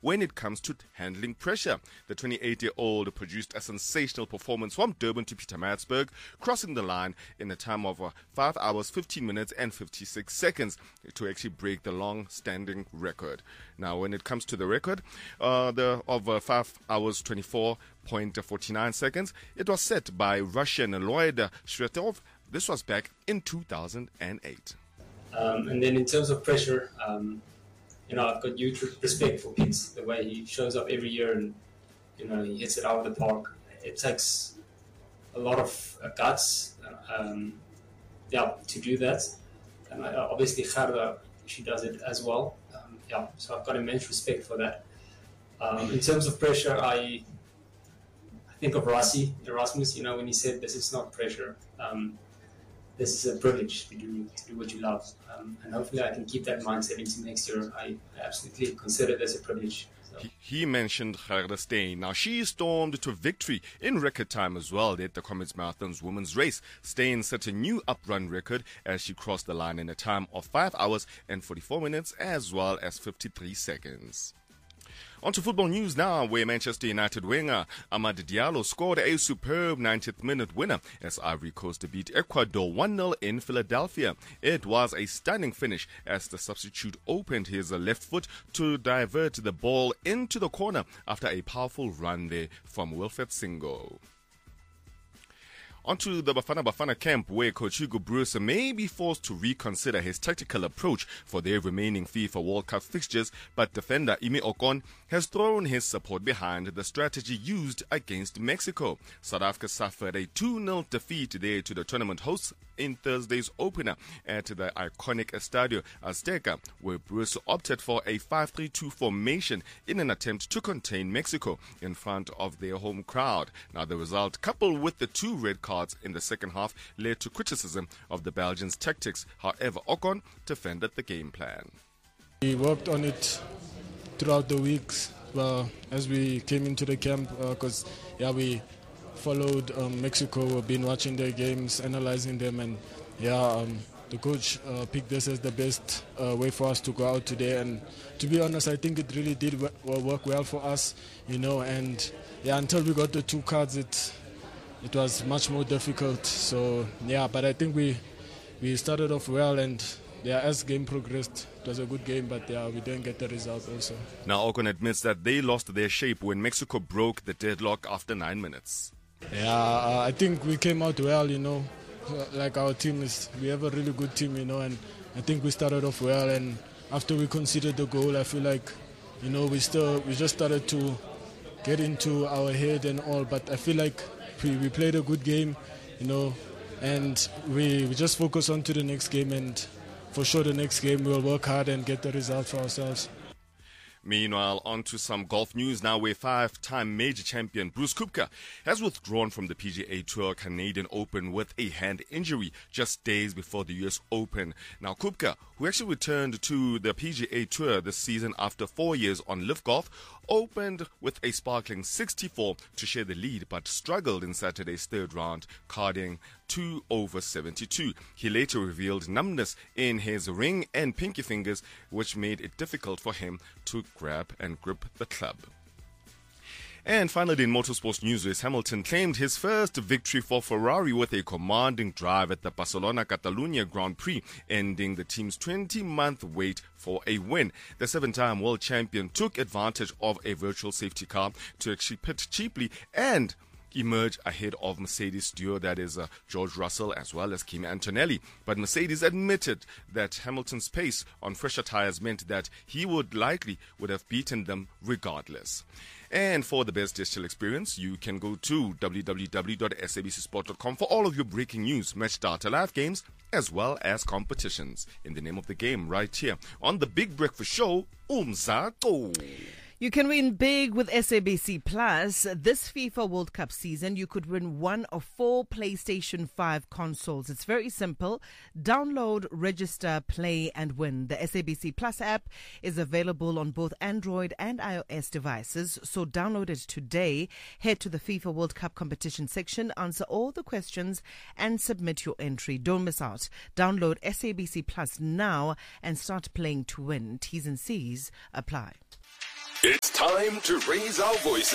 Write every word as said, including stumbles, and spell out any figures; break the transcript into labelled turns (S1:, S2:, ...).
S1: when it comes to handling pressure. The twenty-eight-year-old produced a sensational performance from Durban to Pietermaritzburg, crossing the line in a time of uh, five hours, fifteen minutes and fifty-six seconds to actually break the long-standing record. Now, when it comes to the record uh, the, of uh, five hours, twenty-four point four nine seconds, it was set by Russian Lloyd Shvetov. This was back in two thousand eight.
S2: Um, and then in terms of pressure, um, you know, I've got huge respect for Pitts, the way he shows up every year and, you know, he hits it out of the park. It takes a lot of uh, guts, um, yeah, to do that. And uh, obviously, Gerda, she does it as well. Um, yeah, so I've got immense respect for that. Um, in terms of pressure, I, I think of Rassie, Erasmus, you know, when he said this is not pressure. Um, This is a privilege to do to do what you love, um, and hopefully I can keep that mindset into next year. I, I absolutely consider this a privilege. So.
S1: He, he mentioned Gerda Steyn. Now, she stormed to victory in record time as well at the Comets Marathon's women's race. Steyn set a new up-run record as she crossed the line in a time of five hours and forty-four minutes as well as fifty-three seconds. On to football news now, where Manchester United winger Amad Diallo scored a superb ninetieth minute winner as Ivory Coast beat Ecuador one nil in Philadelphia. It was a stunning finish as the substitute opened his left foot to divert the ball into the corner after a powerful run there from Wilfred Singo. Onto the Bafana Bafana camp, where Coach Hugo Broos may be forced to reconsider his tactical approach for their remaining FIFA World Cup fixtures, but defender Imi Ocon has thrown his support behind the strategy used against Mexico. South Africa suffered a two nil defeat there to the tournament hosts in Thursday's opener at the iconic Estadio Azteca, where Broos opted for a five three two formation in an attempt to contain Mexico in front of their home crowd. Now, the result, coupled with the two red cards in the second half, led to criticism of the Belgians' tactics. However, Ocon defended the game plan.
S3: We worked on it throughout the weeks uh, as we came into the camp because uh, yeah, we followed um, Mexico. We've been watching their games, analyzing them, and yeah, um, the coach uh, picked this as the best uh, way for us to go out today. And to be honest, I think it really did w- work well for us, you know. And yeah, until we got the two cards, it it was much more difficult. So yeah, but I think we we started off well, and yeah, as game progressed, it was a good game, but yeah, we didn't get the result also.
S1: Now, Ocon admits that they lost their shape when Mexico broke the deadlock after nine minutes.
S3: Yeah, uh, I think we came out well, you know. Like our team is, we have a really good team, you know, and I think we started off well. And after we conceded the goal, I feel like, you know, we still we just started to get into our head and all. But I feel like we, we played a good game, you know, and we, we just focus on to the next game. And for sure, the next game we'll work hard and get the result for ourselves.
S1: Meanwhile, on to some golf news now, where five-time major champion Bruce Koepka has withdrawn from the P G A Tour Canadian Open with a hand injury just days before the U S Open. Now, Koepka, who actually returned to the P G A Tour this season after four years on Live Golf, opened with a sparkling sixty-four to share the lead, but struggled in Saturday's third round, carding two over seventy-two. He later revealed numbness in his ring and pinky fingers, which made it difficult for him to grab and grip the club. And finally, in motorsports news, Lewis Hamilton claimed his first victory for Ferrari with a commanding drive at the Barcelona-Catalunya Grand Prix, ending the team's twenty-month wait for a win. The seven-time world champion took advantage of a virtual safety car to actually pit cheaply and emerge ahead of Mercedes duo, that is uh, George Russell as well as Kimi Antonelli. But Mercedes admitted that Hamilton's pace on fresher tires meant that he would likely would have beaten them regardless. And for the best digital experience, you can go to w w w dot s a b c sport dot com for all of your breaking news, match data, live games, as well as competitions. In the name of the game, right here on the Big Breakfast Show, Umzaqo.
S4: You can win big with S A B C Plus. This FIFA World Cup season, you could win one of four PlayStation five consoles. It's very simple. Download, register, play, and win. The S A B C Plus app is available on both Android and iOS devices, so download it today. Head to the FIFA World Cup competition section, answer all the questions, and submit your entry. Don't miss out. Download S A B C Plus now and start playing to win. T's and C's apply.
S5: It's time to raise our voices.